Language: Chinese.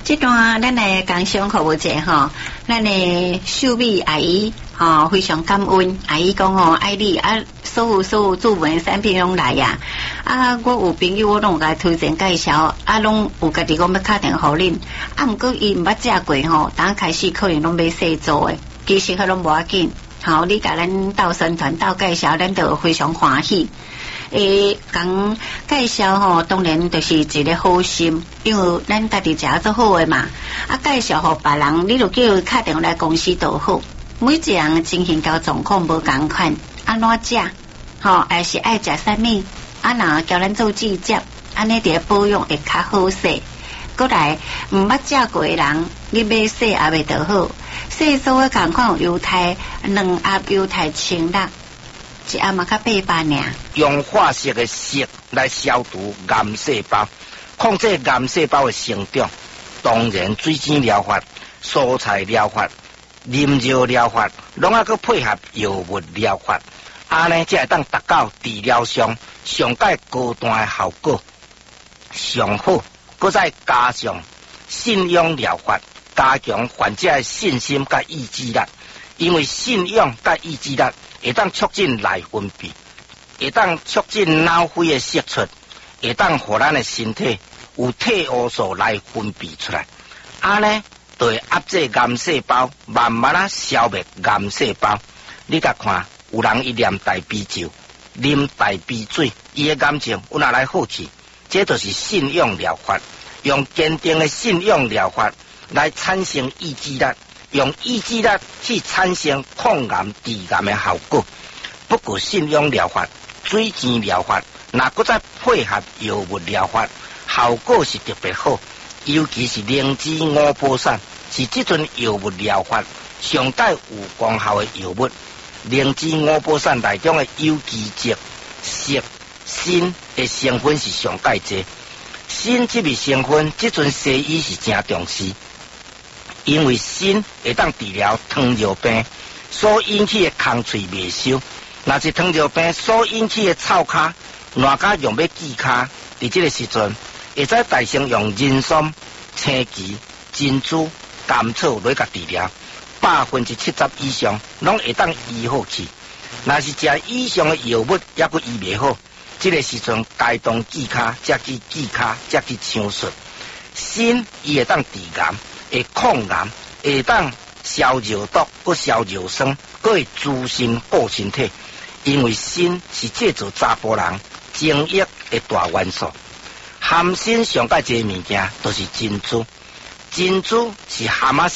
这段咱来工商服务者吼，咱的秀美阿姨非常感恩。阿姨讲爱你所有驻门的产品拢来呀。我有朋友我拢甲推荐介绍，拢有家己讲要打电话给恁。毋过伊毋捌食过当开始可能拢要细做的，其实拢无要紧。你甲咱斗宣传斗介绍，咱就非常欢喜。讲介绍当然就是一个好心，因为咱家己食做好的嘛。介绍互别人，你就叫伊打电话来公司就好。每一个人情形交状况无共款，安怎食？还是爱食啥物？若叫咱做记接，安尼伫保养会较好势。过来毋捌食过的人，你买洗也袂得好。洗所的共款有犹太2盒犹太清辣。一盒嘛较800尔。 用化学的色来消毒癌细胞，控制癌细胞的生长。当然，水晶疗法、蔬菜疗法、啉热疗法，拢还佫配合药物疗法，安尼才会当达到治疗上上界高端的效果。上好，佫再加上信仰疗法，加强患者的信心甲意志力，因为信仰甲意志力会当促进内分泌，会当促进脑啡的释出，会当互咱的身体有体黑素来分泌出来，安尼就会压制癌细胞，慢慢消灭癌细胞。你甲看，有人伊念大悲咒，啉大悲水，伊的癌症有哪来好去？这就是信仰疗法，用坚定的信仰疗法来产生意志力。用意志力去产生抗癌治癌的效果。不过信仰疗法、水晶疗法，若搁再配合药物疗法，效果是特别好。尤其是灵芝五宝散，是这阵药物疗法上界有功效的药物。灵芝五宝散内中的有机质、锌、锌的成分是上界多。锌这类成分，这阵西医是真重视。因为锌会当治疗糖尿病所引起的空喙未收，若是糖尿病所引起的臭卡，哪家用要忌卡？伫这个时阵，会使大声用人参、青桔、珍珠、甘草来甲治疗，70%以上拢会当医好去。若是食以上的药物也佫医未好，这个时阵该当忌卡，才去忌卡，才去手术。锌伊会当治癌。会抗癌，会当消肉毒，佮消肉酸，佮会滋身补身体。因为锌是制造查甫人精液的大元素，含锌上界侪物件都是珍珠，珍珠是含